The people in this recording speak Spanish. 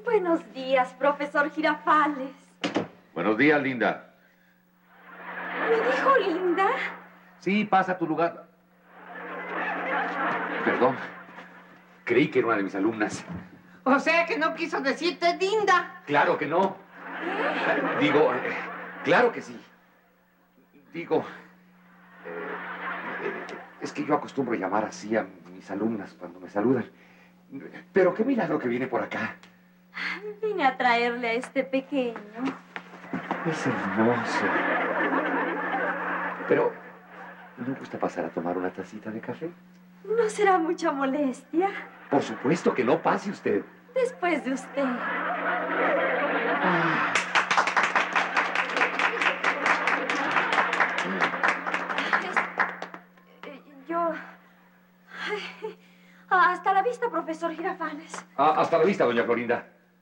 Buenos días, profesor Girafales. Buenos días, Linda. ¿Me dijo Linda? Sí, pasa a tu lugar. Perdón. Creí que era una de mis alumnas. O sea que no quiso decirte Linda. Claro que no. Digo, claro que sí. Digo, es que yo acostumbro llamar así a mis alumnas cuando me saludan. Pero qué milagro que viene por acá. Vine a traerle a este pequeño. Es hermoso. Pero, ¿no gusta pasar a tomar una tacita de café? ¿No será mucha molestia? Por supuesto que no, pase usted. Después de usted. Yo... Hasta la vista, profesor Girafales. Hasta la vista, doña Florinda.